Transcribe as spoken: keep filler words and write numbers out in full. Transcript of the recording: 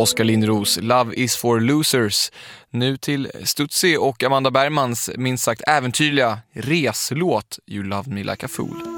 Oskar Lindros, Love is for losers. Nu till Stutzi och Amanda Bergmans minst sagt äventyrliga reslåt You Love Me Like a Fool.